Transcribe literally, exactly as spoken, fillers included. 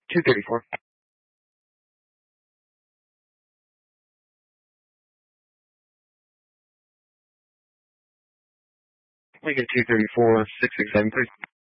two thirty-four. We get two thirty-four, six six seven three.